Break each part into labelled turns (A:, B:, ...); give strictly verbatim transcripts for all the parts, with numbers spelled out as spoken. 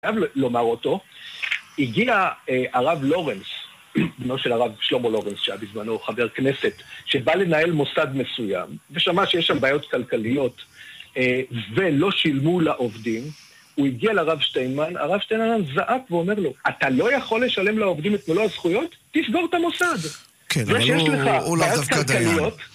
A: חייב לומר אותו, הגיע אה, הרב לורנס, בנו של הרב שלמה לורנס, שהיה בזמנו חבר כנסת, שבא לנהל מוסד מסוים, ושמע שיש שם בעיות כלכליות, אה, ולא שילמו לעובדים. הוא הגיע לרב שטיינמן, הרב שטיינמן זעק ואומר לו, אתה לא יכול לשלם לעובדים את מלוא הזכויות? תסגור את המוסד.
B: כן, אבל הוא, הוא לא דווקא דיין.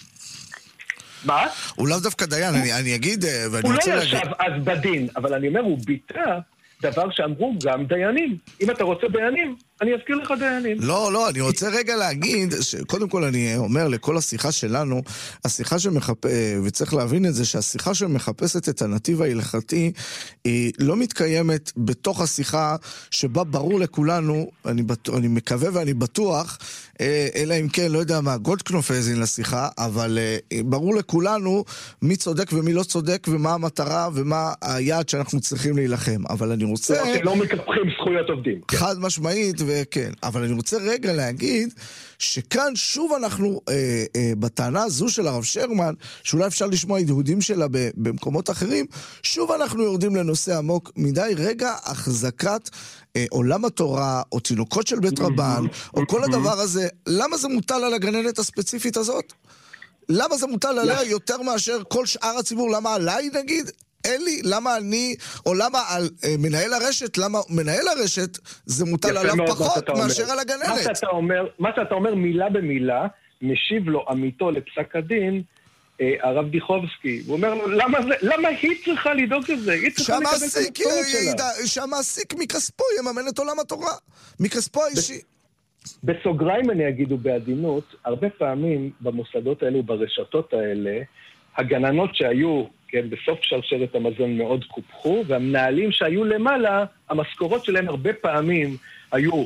A: מה?
B: הוא לא דווקא דיין, אני, אני אגיד, ואני
A: הוא
B: רוצה
A: לא
B: להגיד...
A: ישב אז בדין, אבל אני אומר, הוא ביטא דבר שאמרו גם דיינים. אם אתה רוצה דיינים, אני אזכיר לך דיינים.
B: לא, לא, אני רוצה רגע להגיד, שקודם כל אני אומר לכל השיחה שלנו, השיחה שמחפ... וצריך להבין את זה, שהשיחה שמחפשת את הנתיב ההלכתי, היא לא מתקיימת בתוך השיחה שבה ברור לכולנו, אני, בט... אני מקווה ואני בטוח, אלא אם כן, לא יודע מה, גולדקנופ האזין לשיחה, אבל ברור לכולנו מי צודק ומי לא צודק, ומה המטרה ומה היעד שאנחנו צריכים להילחם. אבל אני רוצה...
A: לא, שלא מקפחים זכויות עובדים.
B: חד משמעית, וכן. אבל אני רוצה רגע להגיד, שכאן שוב אנחנו, אה, אה, בטענה הזו של הרב שרמן, שאולי אפשר לשמוע יהודים שלה במקומות אחרים, שוב אנחנו יורדים לנושא עמוק מדי, רגע החזקת אה, עולם התורה, או תינוקות של בית רבן, או כל הדבר הזה, למה זה מוטל על הגננת הספציפית הזאת? למה זה מוטל עליה יותר מאשר כל שאר הציבור? למה עליי נגיד? אלי, למה אני, או למה על אה, מנהל הרשת, למה מנהל הרשת זה מוטל עליו פחות מאשר על הגננת?
A: מה שאתה אומר, מה שאתה אומר מילה במילה, משיב לו עמיתו לפסק הדין, אה, הרב דיחובסקי. הוא אומר לו, למה, זה, למה היא צריכה לדאוג לזה? היא צריכה לקבל את המשכורת שלה.
B: שהמעסיק מכספו יממן את עולם התורה, מכספו האישי.
A: בסוגריים אני אגידו בעדינות, הרבה פעמים במוסדות האלו, ברשתות האלה, הגננות שהיו, כן, בסוף שרשרת המזון מאוד קופחו, והמנהלים שהיו למעלה, המשכורות שלהם הרבה פעמים היו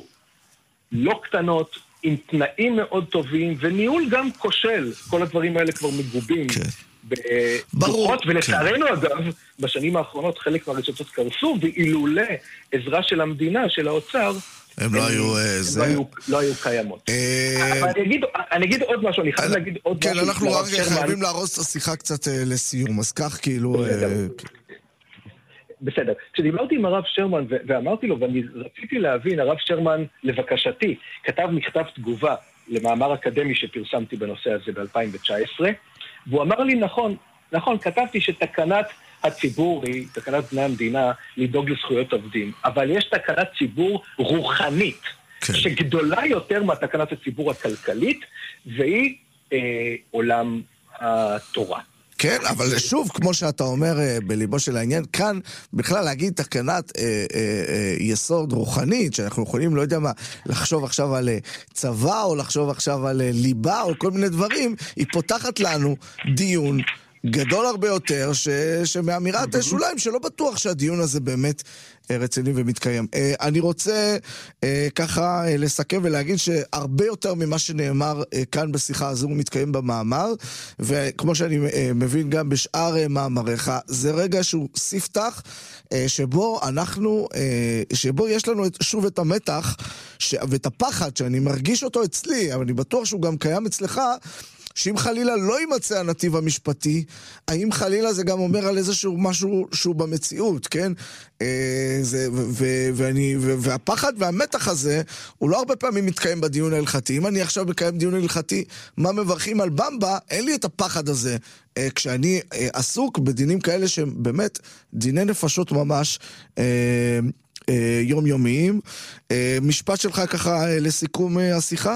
A: לא קטנות, עם תנאים מאוד טובים, וניהול גם כושל. כל הדברים האלה כבר מגובים. כן. בדוחות, ולצערנו כן. אגב, בשנים האחרונות חלק מהרשתות קרסו, ואילולא עזרה של המדינה, של האוצר,
B: הם לא היו זה.
A: לא היו קיימות. אבל אני אגיד עוד משהו, אני חייב להגיד עוד משהו.
B: כן, אנחנו רק חייבים להרוס את השיחה קצת לסיום, אז כך כאילו...
A: בסדר. כשדיברתי עם הרב שרמן ואמרתי לו, ואני רציתי להבין, הרב שרמן לבקשתי כתב מכתב תגובה למאמר אקדמי שפרסמתי בנושא הזה ב-אלפיים תשע עשרה, והוא אמר לי, נכון, נכון, כתבתי שתקנת הציבור היא, תקנת בני המדינה, לדאוג לזכויות עובדים. אבל יש תקנת ציבור רוחנית, כן. שגדולה יותר מהתקנת הציבור הכלכלית, והיא אה, עולם התורה.
B: כן, אבל שוב, כמו שאתה אומר בליבו של העניין, כאן בכלל להגיד תקנת אה, אה, אה, יסוד רוחנית, שאנחנו יכולים, לא יודע מה, לחשוב עכשיו על צבא, או לחשוב עכשיו על ליבה, או כל מיני דברים, היא פותחת לנו דיון גדול הרבה יותר, ש... שמאמירת שוליים, שלא בטוח שהדיון הזה באמת רציני ומתקיים. אני רוצה ככה לסכם ולהגיד שהרבה יותר ממה שנאמר כאן בשיחה הזו הוא מתקיים במאמר, וכמו שאני מבין גם בשאר מאמריך, זה רגע שהוא ספתח, שבו אנחנו, שבו יש לנו שוב את המתח, ואת הפחד שאני מרגיש אותו אצלי, אבל אני בטוח שהוא גם קיים אצלך, שאם חלילה לא יימצא הנתיב המשפטי, האם חלילה זה גם אומר על איזשהו משהו שהוא במציאות, כן? אה, זה, ו, ו, ואני, ו, והפחד והמתח הזה, הוא לא הרבה פעמים מתקיים בדיון ההלכתי. אם אני עכשיו מקיים דיון הלכתי, מה מברכים על במבה, אין לי את הפחד הזה. אה, כשאני אה, עסוק בדינים כאלה שהם באמת דיני נפשות ממש, אה, אה, יומיומיים. אה, משפט שלך ככה אה, לסיכום אה, השיחה?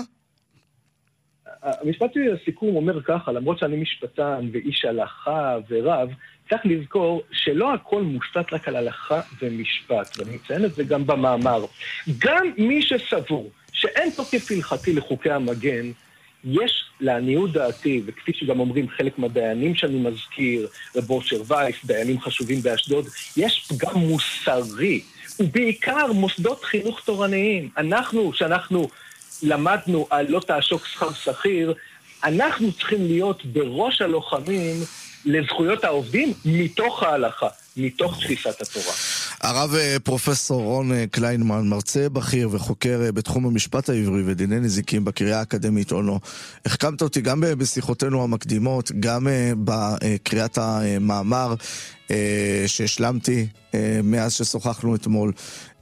A: המשפט שלי לסיכום אומר ככה, למרות שאני משפטן ואיש הלכה ורב, צריך לזכור שלא הכל מושתת רק על הלכה ומשפט, ואני מציין את זה גם במאמר. גם מי שסבור שאין תוקף הלכתי לחוקי המגן, יש לעניות דעתי, וכפי שגם אומרים חלק מהדיינים שאני מזכיר, רב אושר וייס, דיינים חשובים באשדוד, יש פגם מוסרי, ובעיקר מוסדות חינוך תורניים. אנחנו, שאנחנו למדנו על לא תעשוק שכר שכיר, אנחנו צריכים להיות בראש הלוחמים לזכויות העובדים מתוך ההלכה, מתוך תפיסת התורה.
B: הרב פרופסור רון קליינמן, מרצה בכיר וחוקר בתחום המשפט העברי ודיני נזיקים בקריאה האקדמית אונו. החכמת אותי גם בשיחותינו המקדימות, גם בקריאת המאמר שהשלמתי מאז ששוחחנו אתמול.